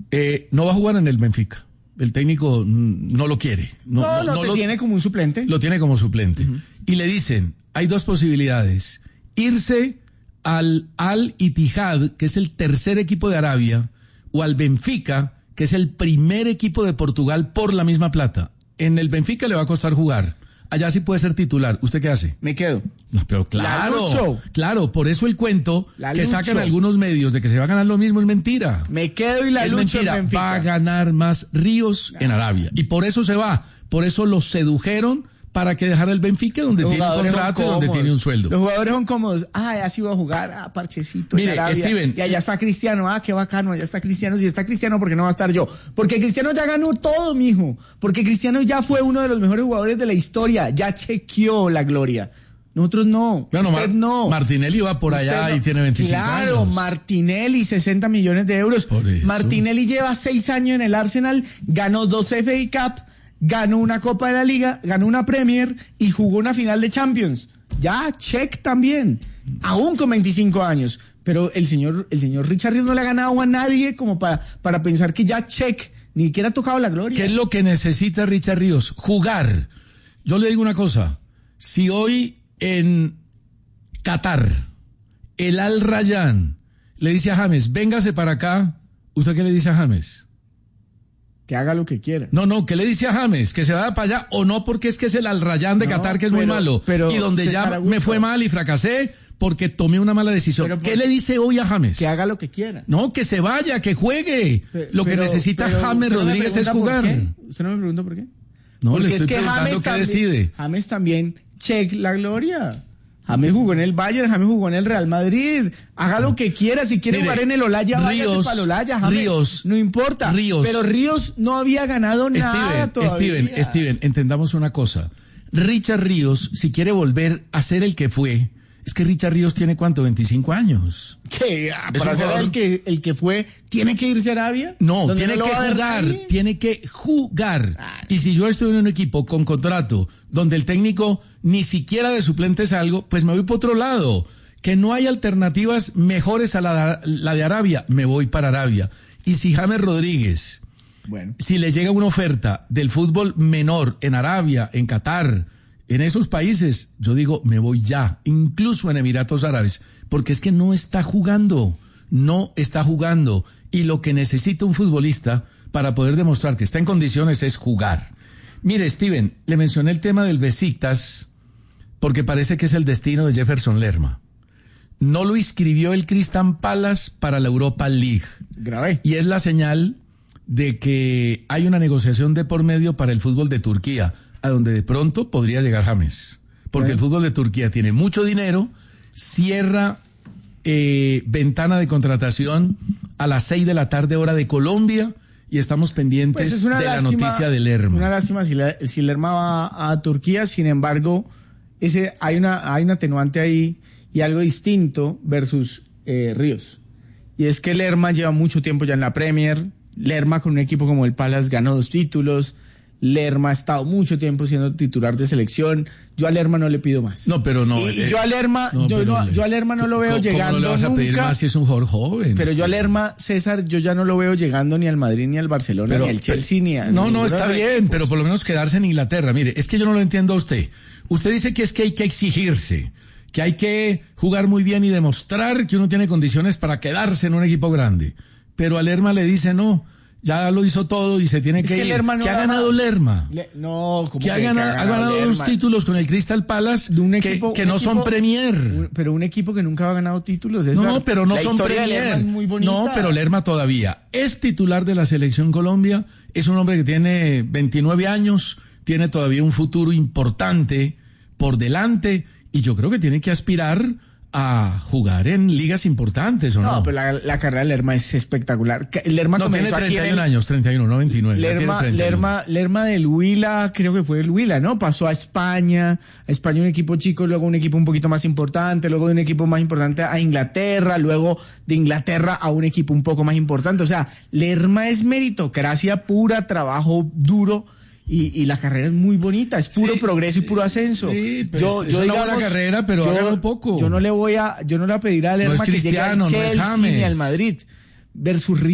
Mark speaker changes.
Speaker 1: No va a jugar en el Benfica. El técnico no lo quiere.
Speaker 2: No lo tiene como un suplente.
Speaker 1: Lo tiene como suplente. Uh-huh. Y le dicen, hay dos posibilidades. Irse al Al-Ittihad, que es el tercer equipo de Arabia, o al Benfica, que es el primer equipo de Portugal por la misma plata. En el Benfica le va a costar jugar. Allá sí puede ser titular. ¿Usted qué hace?
Speaker 2: Me quedo.
Speaker 1: No, pero claro, por eso el cuento que sacan algunos medios de que se va a ganar lo mismo es mentira.
Speaker 2: Me quedo y la lucho en Benfica.
Speaker 1: Va a ganar más Ríos en Arabia. Y por eso se va. Por eso lo sedujeron para que dejara el Benfica, donde tiene un contrato y donde tiene un sueldo.
Speaker 2: Los jugadores son cómodos. Así va a jugar, parchecito.
Speaker 1: Mire,
Speaker 2: en Arabia.
Speaker 1: Steven.
Speaker 2: Y allá está Cristiano. Qué bacano, allá está Cristiano. Si está Cristiano, ¿por qué no va a estar yo? Porque Cristiano ya ganó todo, mijo. Porque Cristiano ya fue uno de los mejores jugadores de la historia. Ya chequeó la gloria. Nosotros no.
Speaker 1: Bueno,
Speaker 2: usted no.
Speaker 1: Martinelli va por allá y tiene 25 años.
Speaker 2: Claro, Martinelli, 60 millones de euros. Martinelli lleva 6 años en el Arsenal, ganó 2 FA Cup, ganó una Copa de la Liga, ganó una Premier y jugó una final de Champions. Ya, check también. Aún con 25 años. Pero el señor Richard Ríos no le ha ganado a nadie como para pensar que ya check. Ni siquiera ha tocado la gloria.
Speaker 1: ¿Qué es lo que necesita Richard Ríos? Jugar. Yo le digo una cosa. Si hoy en Qatar el Al Rayyan le dice a James, véngase para acá, ¿usted qué le dice a James?
Speaker 2: Que haga lo que quiera.
Speaker 1: No, ¿qué le dice a James? Que se vaya para allá o no, porque es que es el Al Rayyan de Qatar, que es muy malo. Y donde ya me fue mal y fracasé porque tomé una mala decisión. ¿Qué le dice hoy a James?
Speaker 2: Que haga lo que quiera.
Speaker 1: No, que se vaya, que juegue. Lo que necesita James Rodríguez es jugar.
Speaker 2: ¿Usted no me pregunta por qué?
Speaker 1: No,
Speaker 2: porque
Speaker 1: le estoy preguntando qué decide.
Speaker 2: James también, check la gloria. James jugó en el Bayern, James jugó en el Real Madrid. Haga lo que quiera. Si quiere jugar en el Olaya, váyase para el Olaya. James, no importa. Pero Ríos no había ganado nada todavía.
Speaker 1: Steven, entendamos una cosa. Richard Ríos, si quiere volver a ser el que fue, es que Richard Ríos tiene ¿cuánto? 25 años.
Speaker 2: ¿Qué? ¿Para ser el que fue, tiene que irse a Arabia?
Speaker 1: No, tiene que jugar. Y si yo estoy en un equipo con contrato donde el técnico ni siquiera de suplente es algo, pues me voy por otro lado. Que no hay alternativas mejores a la de Arabia, me voy para Arabia. Y si James Rodríguez, si le llega una oferta del fútbol menor en Arabia, en Qatar, en esos países, yo digo, me voy ya, incluso en Emiratos Árabes, porque es que no está jugando. Y lo que necesita un futbolista para poder demostrar que está en condiciones es jugar. Mire, Steven, le mencioné el tema del Besiktas porque parece que es el destino de Jefferson Lerma. No lo inscribió el Crystal Palace para la Europa League.
Speaker 2: Grave.
Speaker 1: Y es la señal de que hay una negociación de por medio para el fútbol de Turquía, a donde de pronto podría llegar James. Porque el fútbol de Turquía tiene mucho dinero, cierra ventana de contratación a las 6 de la tarde hora de Colombia y estamos pendientes de la noticia de Lerma.
Speaker 2: Una lástima si Lerma va a Turquía, sin embargo, hay un atenuante ahí y algo distinto versus Ríos. Y es que Lerma lleva mucho tiempo ya en la Premier. Lerma con un equipo como el Palace ganó 2 títulos. Lerma ha estado mucho tiempo siendo titular de selección. Yo a Lerma no le pido más.
Speaker 1: No, pero no.
Speaker 2: Y yo a Lerma, yo a Lerma no lo veo llegando
Speaker 1: no le vas a
Speaker 2: nunca.
Speaker 1: Pedir más si es un jugador joven.
Speaker 2: Pero yo a Lerma, César, yo ya no lo veo llegando ni al Madrid, ni al Barcelona, ni al Chelsea, ni a...
Speaker 1: No, está bien, pero por lo menos quedarse en Inglaterra. Mire, es que yo no lo entiendo a usted. Usted dice que es que hay que exigirse, que hay que jugar muy bien y demostrar que uno tiene condiciones para quedarse en un equipo grande. Pero a Lerma le dice no. Ya lo hizo todo y se tiene que ir.
Speaker 2: No
Speaker 1: ¿Qué ha ganado Lerma?
Speaker 2: Ha
Speaker 1: ganado 2 títulos con el Crystal Palace de un equipo, que no son Premier.
Speaker 2: Pero un equipo que nunca ha ganado títulos.
Speaker 1: No, pero no son Premier. No, pero Lerma todavía es titular de la Selección Colombia. Es un hombre que tiene 29 años, tiene todavía un futuro importante por delante y yo creo que tiene que aspirar a jugar en ligas importantes, ¿o no?
Speaker 2: No, pero la carrera de Lerma es espectacular. Lerma
Speaker 1: tiene 31 años, 31, no 29.
Speaker 2: Lerma del Huila, creo que fue el Huila, ¿no? Pasó a España un equipo chico, luego un equipo un poquito más importante, luego de un equipo más importante a Inglaterra, luego de Inglaterra a un equipo un poco más importante. O sea, Lerma es meritocracia pura, trabajo duro. Y la carrera es muy bonita, es puro progreso y puro ascenso.
Speaker 1: Sí, pues yo es una buena carrera, pero ha ganado poco.
Speaker 2: Yo no le voy a pedir a Lerma que llegue al Chelsea ni al Madrid versus Ríos.